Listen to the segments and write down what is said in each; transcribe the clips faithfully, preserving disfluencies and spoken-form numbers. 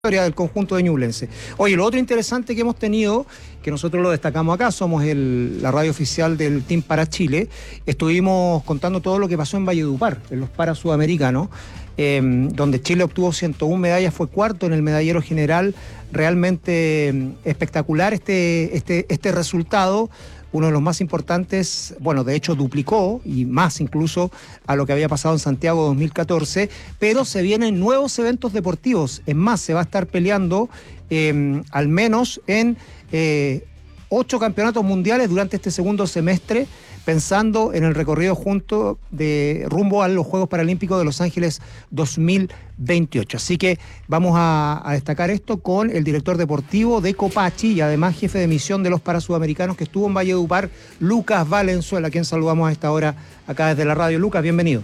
del conjunto de Ñublense. Oye, lo otro interesante que hemos tenido, que nosotros lo destacamos acá, somos el, la radio oficial del Team para Chile, estuvimos contando todo lo que pasó en Valledupar, en los para sudamericanos, eh, donde Chile obtuvo ciento una medallas, fue cuarto en el medallero general, realmente eh, espectacular este, este, este resultado. Uno de los más importantes, bueno, de hecho duplicó, y más incluso, a lo que había pasado en Santiago dos mil catorce, pero se vienen nuevos eventos deportivos. Es más, se va a estar peleando eh, al menos en eh, ocho campeonatos mundiales durante este segundo semestre, pensando en el recorrido junto de rumbo a los Juegos Paralímpicos de Los Ángeles dos mil veintiocho. Así que vamos a, a destacar esto con el director deportivo de Copachi y además jefe de misión de los Parasudamericanos que estuvo en Valledupar, Lucas Valenzuela, a quien saludamos a esta hora acá desde la radio. Lucas, bienvenido.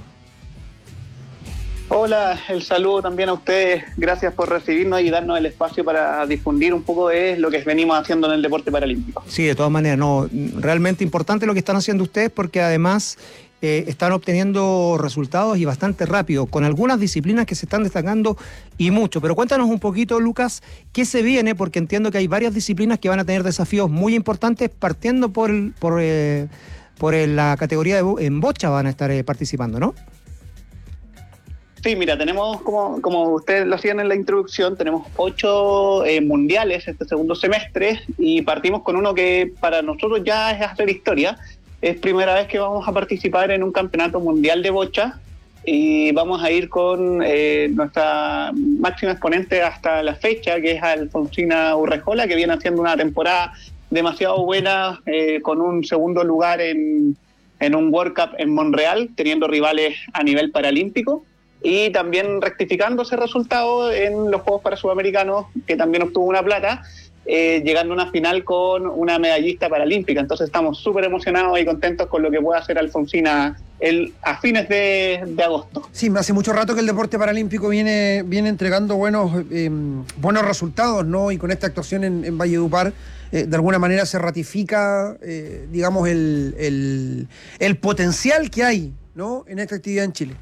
Hola, el saludo también a ustedes. Gracias por recibirnos y darnos el espacio para difundir un poco de lo que venimos haciendo en el deporte paralímpico. Sí, de todas maneras, no, realmente importante lo que están haciendo ustedes porque además eh, están obteniendo resultados y bastante rápido, con algunas disciplinas que se están destacando y mucho. Pero cuéntanos un poquito, Lucas, ¿qué se viene? Porque entiendo que hay varias disciplinas que van a tener desafíos muy importantes, partiendo por, el, por, eh, por el, la categoría de en bocha van a estar eh, participando, ¿no? Sí, mira, tenemos, como, como ustedes lo hacían en la introducción, tenemos ocho eh, mundiales este segundo semestre y partimos con uno que para nosotros ya es hacer historia. Es primera vez que vamos a participar en un campeonato mundial de bocha y vamos a ir con eh, nuestra máxima exponente hasta la fecha, que es Alfonsina Urrejola, que viene haciendo una temporada demasiado buena eh, con un segundo lugar en, en un World Cup en Montreal, teniendo rivales a nivel paralímpico. Y también rectificando ese resultado en los Juegos Parasudamericanos, que también obtuvo una plata, eh, llegando a una final con una medallista paralímpica. Entonces estamos súper emocionados y contentos con lo que pueda hacer Alfonsina el, a fines de, de agosto. Sí, hace mucho rato que el deporte paralímpico viene, viene entregando buenos, eh, buenos resultados, ¿no? Y con esta actuación en, en Valledupar, eh, de alguna manera se ratifica, eh, digamos, el, el, el potencial que hay, ¿no?, en esta actividad en Chile.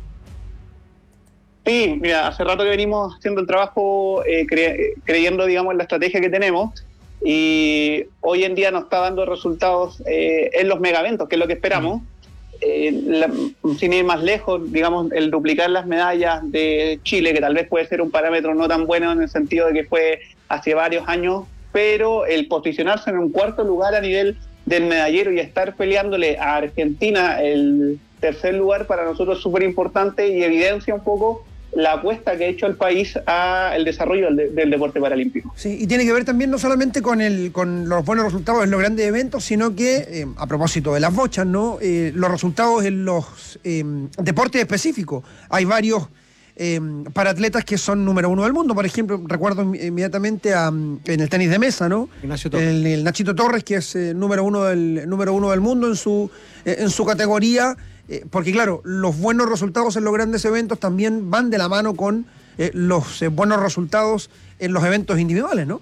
Sí, mira, hace rato que venimos haciendo el trabajo eh, cre- creyendo, digamos, en la estrategia que tenemos y hoy en día nos está dando resultados eh, en los megaventos, que es lo que esperamos. Eh, la, sin ir más lejos, digamos, el duplicar las medallas de Chile, que tal vez puede ser un parámetro no tan bueno en el sentido de que fue hace varios años, pero el posicionarse en un cuarto lugar a nivel del medallero y estar peleándole a Argentina el tercer lugar para nosotros es súper importante y evidencia un poco la apuesta que ha hecho el país al desarrollo del, de, del deporte paralímpico. Sí, y tiene que ver también no solamente con el con los buenos resultados en los grandes eventos, sino que, eh, a propósito de las bochas, ¿no?, eh, los resultados en los eh, deportes específicos. Hay varios eh, paratletas que son número uno del mundo. Por ejemplo, recuerdo inmediatamente a, en el tenis de mesa, ¿no?, Ignacio Torres. El, el Nachito Torres, que es eh, número uno del número uno del mundo en su eh, en su categoría. Eh, porque claro, los buenos resultados en los grandes eventos también van de la mano con eh, los eh, buenos resultados en los eventos individuales, ¿no?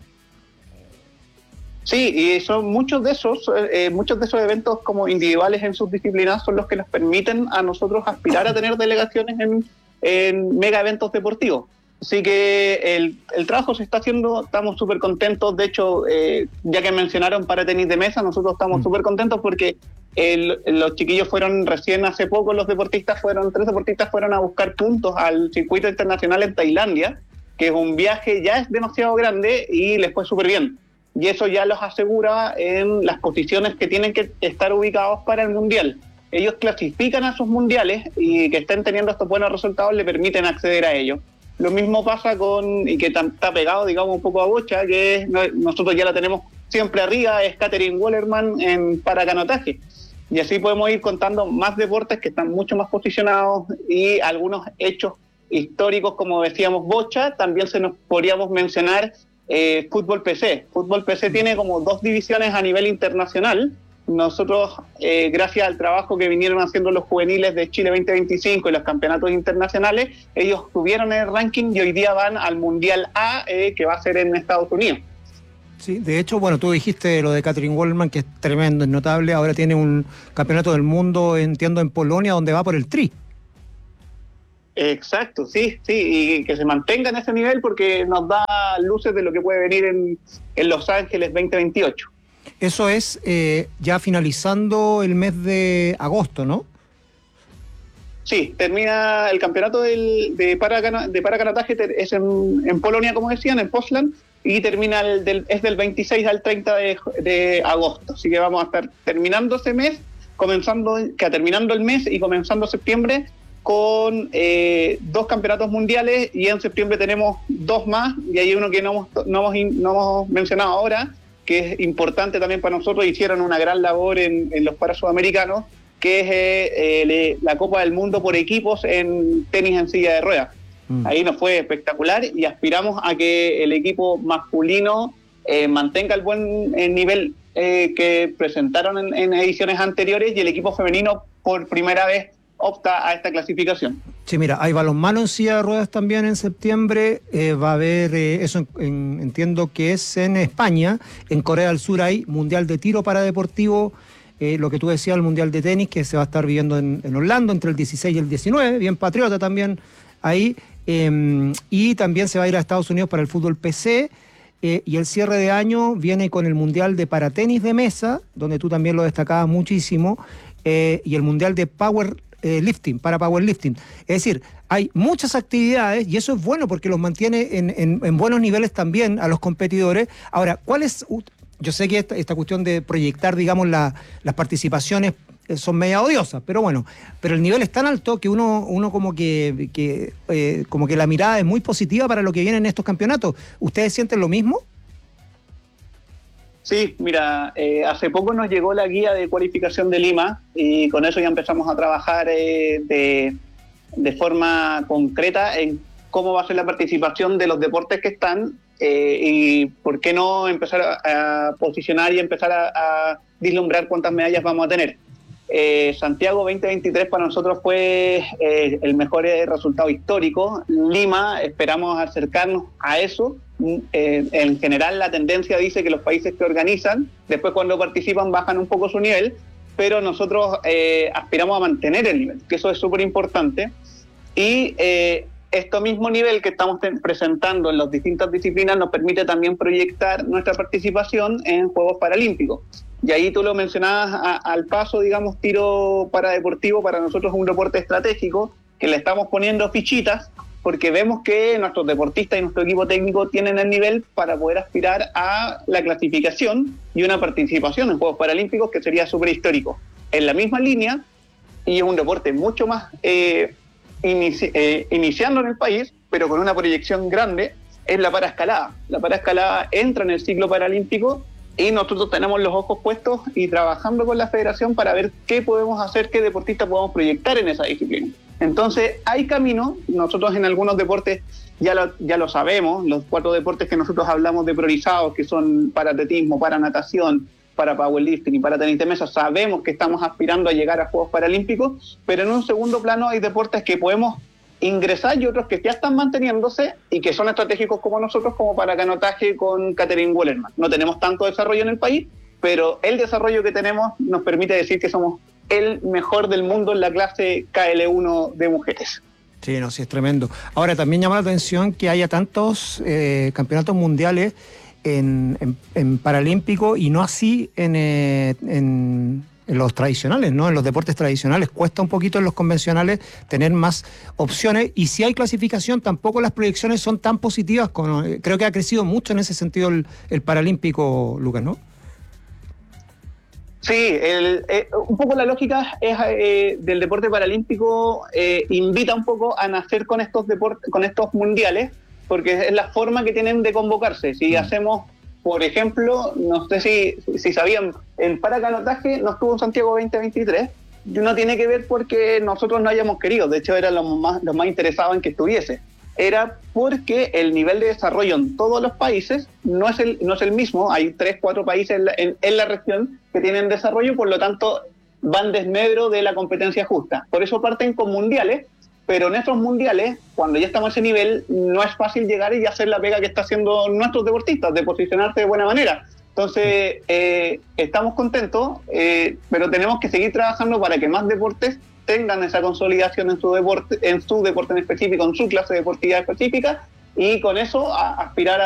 Sí, y son muchos de esos, eh, muchos de esos eventos como individuales en sus disciplinas son los que nos permiten a nosotros aspirar a tener delegaciones en, en mega eventos deportivos. Así que el, el trabajo se está haciendo, estamos súper contentos. De hecho, eh, ya que mencionaron para tenis de mesa, nosotros estamos súper contentos porque el, los chiquillos fueron recién hace poco, los deportistas fueron, tres deportistas fueron a buscar puntos al circuito internacional en Tailandia, que es un viaje ya es demasiado grande y les fue súper bien. Y eso ya los asegura en las posiciones que tienen que estar ubicados para el mundial. Ellos clasifican a sus mundiales y que estén teniendo estos buenos resultados le permiten acceder a ellos. Lo mismo pasa con, y que está pegado, digamos, un poco a bocha, que es, nosotros ya la tenemos siempre arriba, es Katherine Wallerman en paracanotaje. Y así podemos ir contando más deportes que están mucho más posicionados y algunos hechos históricos, como decíamos, bocha. También se nos podríamos mencionar eh, fútbol P C. Fútbol P C tiene como dos divisiones a nivel internacional. Nosotros, eh, gracias al trabajo que vinieron haciendo los juveniles de Chile veinte veinticinco y los campeonatos internacionales, ellos tuvieron el ranking y hoy día van al Mundial A, eh, que va a ser en Estados Unidos. Sí, de hecho, bueno, tú dijiste lo de Katherine Wallerman, que es tremendo, es notable. Ahora tiene un campeonato del mundo, entiendo, en Polonia, donde va por el tri. Exacto, sí, sí, y que se mantenga en ese nivel porque nos da luces de lo que puede venir en, en Los Ángeles veinte veintiocho. Eso es eh, ya finalizando el mes de agosto, ¿no? Sí, termina el campeonato del, de, paracana, de paracanataje, es en, en Polonia, como decían, en Poznan, y termina el del, es del veintiséis al treinta de, de agosto. Así que vamos a estar terminando ese mes, comenzando, que terminando el mes y comenzando septiembre con eh, dos campeonatos mundiales, y en septiembre tenemos dos más, y hay uno que no hemos, no hemos, no hemos mencionado ahora, que es importante también para nosotros. Hicieron una gran labor en, en los Parasudamericanos, que es eh, eh, la Copa del Mundo por equipos en tenis en silla de ruedas. Mm. Ahí nos fue espectacular y aspiramos a que el equipo masculino eh, mantenga el buen el nivel eh, que presentaron en, en ediciones anteriores, y el equipo femenino por primera vez opta a esta clasificación. Sí, mira, hay balonmano en silla de ruedas también en septiembre, eh, va a haber, eh, eso en, en, entiendo que es en España, en Corea del Sur hay Mundial de Tiro para Deportivo, eh, lo que tú decías, el Mundial de Tenis, que se va a estar viviendo en, en Orlando entre el dieciséis y el diecinueve, bien patriota también ahí, eh, y también se va a ir a Estados Unidos para el fútbol P C, eh, y el cierre de año viene con el Mundial de Paratenis de Mesa, donde tú también lo destacabas muchísimo, eh, y el Mundial de Power Eh, lifting, para powerlifting. Es decir, hay muchas actividades y eso es bueno porque los mantiene en, en, en buenos niveles también a los competidores. Ahora, ¿cuál es? Yo sé que esta, esta cuestión de proyectar, digamos, la, las participaciones son media odiosas, pero bueno, pero el nivel es tan alto que uno, uno como que, que eh, como que la mirada es muy positiva para lo que viene en estos campeonatos. ¿Ustedes sienten lo mismo? Sí, mira, eh, hace poco nos llegó la guía de cualificación de Lima y con eso ya empezamos a trabajar eh, de, de forma concreta en cómo va a ser la participación de los deportes que están eh, y por qué no empezar a, a posicionar y empezar a, a vislumbrar cuántas medallas vamos a tener. Eh, Santiago veinte veintitrés para nosotros fue eh, el mejor eh, resultado histórico. Lima, esperamos acercarnos a eso. Eh, en general la tendencia dice que los países que organizan, después cuando participan bajan un poco su nivel, pero nosotros eh, aspiramos a mantener el nivel, que eso es súper importante. Y eh, este mismo nivel que estamos ten- presentando en las distintas disciplinas nos permite también proyectar nuestra participación en Juegos Paralímpicos. Y ahí tú lo mencionabas a, al paso, digamos, tiro paradeportivo para nosotros es un deporte estratégico que le estamos poniendo fichitas porque vemos que nuestros deportistas y nuestro equipo técnico tienen el nivel para poder aspirar a la clasificación y una participación en Juegos Paralímpicos que sería súper histórico. En la misma línea, y es un deporte mucho más eh, inici- eh, iniciando en el país, pero con una proyección grande, es la paraescalada. La paraescalada entra en el ciclo paralímpico y nosotros tenemos los ojos puestos y trabajando con la federación para ver qué podemos hacer, qué deportistas podemos proyectar en esa disciplina. Entonces, hay camino. Nosotros en algunos deportes ya lo, ya lo sabemos, los cuatro deportes que nosotros hablamos de priorizados, que son para atletismo, para natación, para powerlifting y para tenis de mesa, sabemos que estamos aspirando a llegar a Juegos Paralímpicos, pero en un segundo plano hay deportes que podemos ingresar y otros que ya están manteniéndose y que son estratégicos como nosotros, como para canotaje con Catherine Wellerman. No tenemos tanto desarrollo en el país, pero el desarrollo que tenemos nos permite decir que somos el mejor del mundo en la clase K L uno de mujeres. Sí, no, sí, es tremendo. Ahora, también llama la atención que haya tantos eh, campeonatos mundiales en, en, en Paralímpico y no así en, eh, en, en los tradicionales, ¿no? En los deportes tradicionales. Cuesta un poquito en los convencionales tener más opciones y si hay clasificación tampoco las proyecciones son tan positivas. Como, eh, creo que ha crecido mucho en ese sentido el, el Paralímpico, Lucas, ¿no? Sí, el, eh, un poco la lógica es eh, del deporte paralímpico eh, invita un poco a nacer con estos deportes, con estos mundiales, porque es la forma que tienen de convocarse. Si mm. hacemos, por ejemplo, no sé si, si sabían, el paracanotaje no estuvo en Santiago veinte veintitrés, no tiene que ver porque nosotros no hayamos querido, de hecho eran los más, los más interesados en que estuviese. Era porque el nivel de desarrollo en todos los países no es el, no es el mismo. Hay tres, cuatro países en la, en, en la región que tienen desarrollo, por lo tanto van desmedro de la competencia justa. Por eso parten con mundiales, pero en estos mundiales, cuando ya estamos a ese nivel, no es fácil llegar y hacer la pega que están haciendo nuestros deportistas, de posicionarse de buena manera. Entonces, eh, estamos contentos, eh, pero tenemos que seguir trabajando para que más deportes tengan esa consolidación en su deporte, en su deporte en específico, en su clase deportiva específica, y con eso a, aspirar a